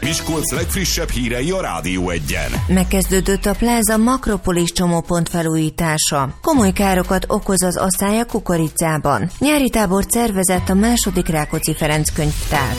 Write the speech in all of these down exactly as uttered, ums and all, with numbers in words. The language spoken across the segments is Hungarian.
Miskolc legfrissebb hírei a Rádió Egyen. Megkezdődött a Pláza Makropolis csomópont felújítása. Komoly károkat okoz az asszály a kukoricában. Nyári tábort szervezett a második Rákóczi Ferenc könyvtár.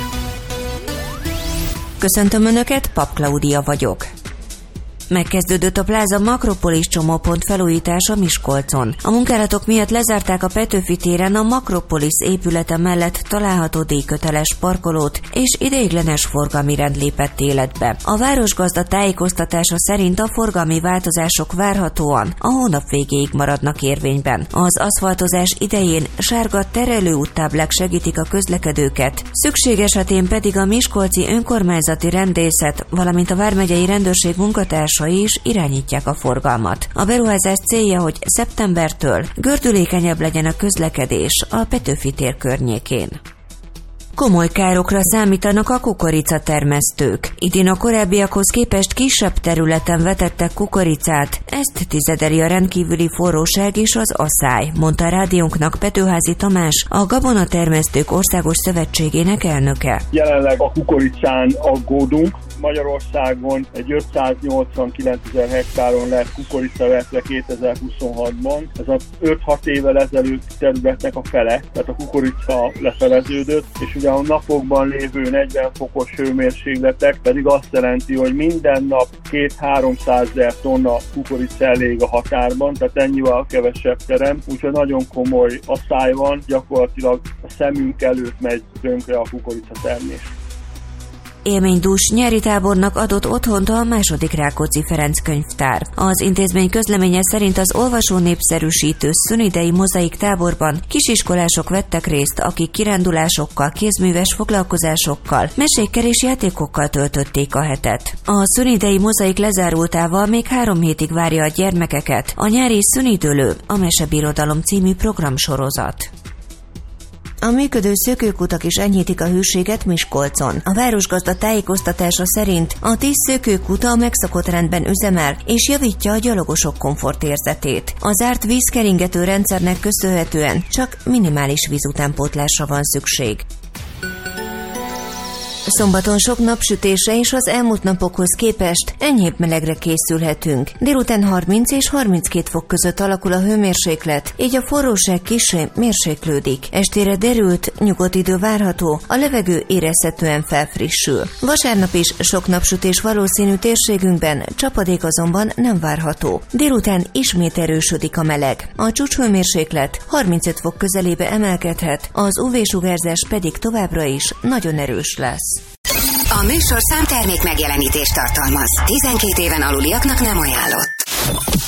Köszöntöm Önöket, Pap Klaudia vagyok. Megkezdődött a Pláza Makropolis csomópont felújítása Miskolcon. A munkálatok miatt lezárták a Petőfi téren a Makropolis épülete mellett található díjköteles parkolót, és ideiglenes forgalmi rend lépett életbe. A városgazda tájékoztatása szerint a forgalmi változások várhatóan a hónap végéig maradnak érvényben. Az aszfaltozás idején sárga terelőúttáblák segítik a közlekedőket, szükség esetén pedig a miskolci önkormányzati rendészet, valamint a vármegyei rendőrség munkatárs is irányítják a forgalmat. A beruházás célja, hogy szeptembertől gördülékenyebb legyen a közlekedés a Petőfi tér környékén. Komoly károkra számítanak a kukoricatermesztők. Idén a korábbiakhoz képest kisebb területen vetettek kukoricát, ezt tizedeli a rendkívüli forróság és az asszály, mondta a rádiónknak Petőházy Tamás, a Gabonatermesztők Országos Szövetségének elnöke. Jelenleg a kukoricán aggódunk. Magyarországon egy ötszáznyolcvankilencezer hektáron lett kukorica vetve kétezer-huszonhatban. Ez az öt-hat évvel ezelőtt területnek a fele, tehát a kukorica lefeleződött, és ugye a napokban lévő negyven fokos hőmérsékletek pedig azt jelenti, hogy minden nap két-háromszázezer tonna kukorica elég a határban, tehát ennyivel kevesebb terem, úgyhogy nagyon komoly asszály van, gyakorlatilag a szemünk előtt megy tönkre a kukorica termés. Élménydús nyári tábornak adott otthont a második Rákóczi Ferenc könyvtár. Az intézmény közleménye szerint az olvasó népszerűsítő szünidei mozaik táborban kisiskolások vettek részt, akik kirándulásokkal, kézműves foglalkozásokkal, mesékkel és játékokkal töltötték a hetet. A szünidei mozaik lezárultával még három hétig várja a gyermekeket a nyári szünidölő, a Mesebirodalom című programsorozat. A működő szökőkutak is enyhítik a hőséget Miskolcon. A városgazda tájékoztatása szerint a tíz szökőkuta a megszokott rendben üzemel, és javítja a gyalogosok komfortérzetét. A zárt vízkeringető rendszernek köszönhetően csak minimális vízutánpótlásra van szükség. Szombaton sok napsütésre és az elmúlt napokhoz képest enyhébb melegre készülhetünk. Délután harminc és harminckét fok között alakul a hőmérséklet, így a forróság kissé mérséklődik. Estére derült, nyugodt idő várható, a levegő érezhetően felfrissül. Vasárnap is sok napsütés valószínű térségünkben, csapadék azonban nem várható. Délután ismét erősödik a meleg. A csúcshőmérséklet harmincöt fok közelébe emelkedhet, az ú vé-sugárzás pedig továbbra is nagyon erős lesz. A műsorszám termék megjelenítést tartalmaz. tizenkét éven aluliaknak nem ajánlott.